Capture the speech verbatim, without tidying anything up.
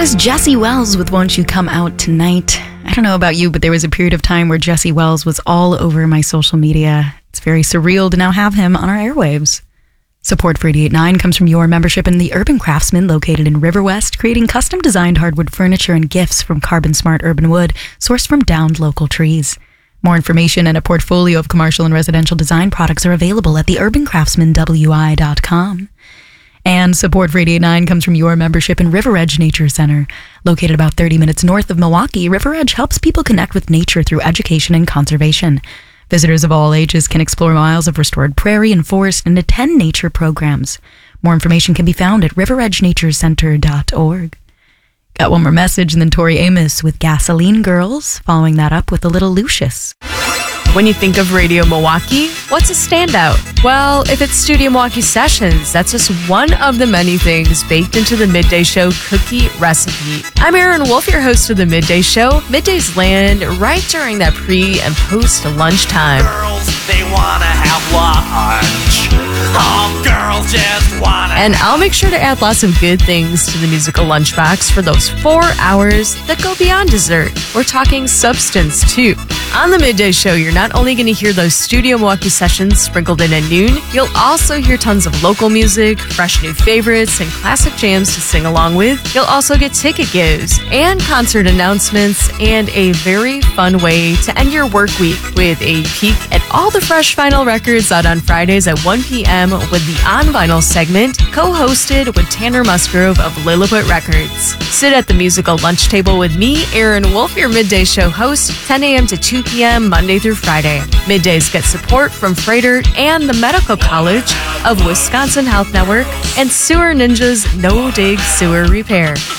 was Jesse Wells with Won't You Come Out Tonight. I don't know about you, but there was a period of time where Jesse Wells was all over my social media. It's very surreal to now have him on our airwaves. Support for eighty-eight point nine comes from your membership in the Urban Craftsman located in River West, creating custom-designed hardwood furniture and gifts from carbon-smart urban wood sourced from downed local trees. More information and a portfolio of commercial and residential design products are available at the urban craftsman w i dot com. And support for eighty-eight point nine comes from your membership in River Edge Nature Center. Located about thirty minutes north of Milwaukee, River Edge helps people connect with nature through education and conservation. Visitors of all ages can explore miles of restored prairie and forest and attend nature programs. More information can be found at river edge nature center dot org. Got one more message, and then Tori Amos with Gasoline Girls, following that up with a little Lucius. When you think of Radio Milwaukee, what's a standout? Well, if it's Studio Milwaukee Sessions, that's just one of the many things baked into the Midday Show cookie recipe. I'm Erin Wolf, your host of the Midday Show. Middays land right during that pre- and post-lunchtime. Girls, they wanna have lunch. All girls just wanna. And I'll make sure to add lots of good things to the musical lunchbox for those four hours that go beyond dessert. We're talking substance, too. On the Midday Show, you're not only going to hear those Studio Milwaukee Sessions sprinkled in at noon, you'll also hear tons of local music, fresh new favorites, and classic jams to sing along with. You'll also get ticket gives and concert announcements and a very fun way to end your work week with a peek at all the fresh vinyl records out on Fridays at one p.m. with the On Vinyl segment, co-hosted with Tanner Musgrove of Lilliput Records. Sit at the musical lunch table with me, Erin Wolf, your Midday Show host, ten a.m. to two p.m. Monday through Friday. Middays get support from Freighter and the Medical College of Wisconsin Health Network and Sewer Ninja's No Dig Sewer Repair.